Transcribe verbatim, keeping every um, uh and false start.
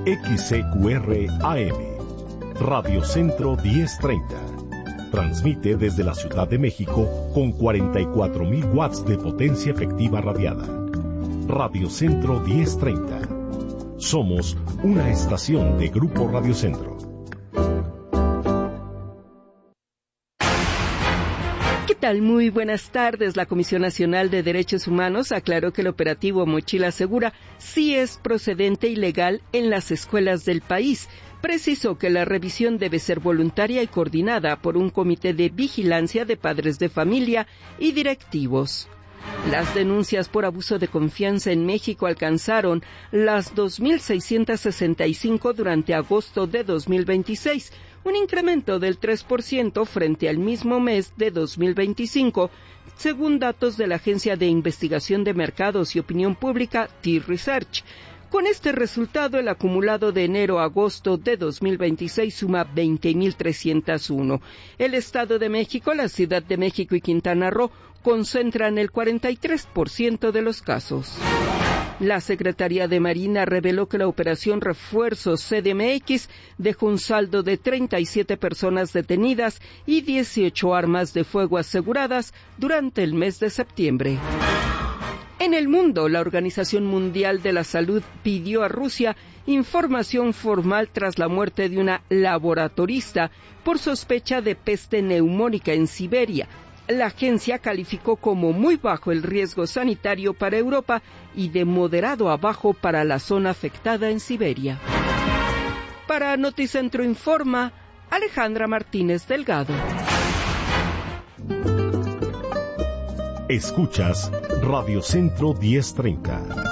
X C Q R A M, Radio Centro diez treinta. Transmite desde la Ciudad de México con cuarenta y cuatro mil watts de potencia efectiva radiada. Radio Centro diez treinta. Somos una estación de Grupo Radio Centro. ¿Qué tal? Muy buenas tardes. La Comisión Nacional de Derechos Humanos aclaró que el operativo Mochila Segura sí es procedente y legal en las escuelas del país. Precisó que la revisión debe ser voluntaria y coordinada por un comité de vigilancia de padres de familia y directivos. Las denuncias por abuso de confianza en México alcanzaron las dos mil seiscientas sesenta y cinco durante agosto de dos mil veintiséis, un incremento del tres por ciento frente al mismo mes de dos mil veinticinco, según datos de la Agencia de Investigación de Mercados y Opinión Pública, T-Research. Con este resultado, el acumulado de enero a agosto de dos mil veintiséis suma veinte mil trescientos uno. El Estado de México, la Ciudad de México y Quintana Roo concentran el cuarenta y tres por ciento de los casos. La Secretaría de Marina reveló que la operación Refuerzo C D M X dejó un saldo de treinta y siete personas detenidas y dieciocho armas de fuego aseguradas durante el mes de septiembre. En el mundo, la Organización Mundial de la Salud pidió a Rusia información formal tras la muerte de una laboratorista por sospecha de peste neumónica en Siberia. La agencia calificó como muy bajo el riesgo sanitario para Europa y de moderado a bajo para la zona afectada en Siberia. Para Noticentro Informa, Alejandra Martínez Delgado. Escuchas Radio Centro diez treinta.